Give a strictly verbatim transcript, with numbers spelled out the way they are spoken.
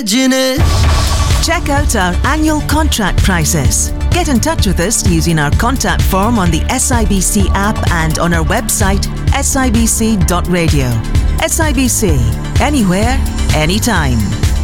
Check out our annual contract prices. Get in touch with us using our contact form on the S I B C app and on our website s i b c dot radio. S I B C, anywhere, anytime.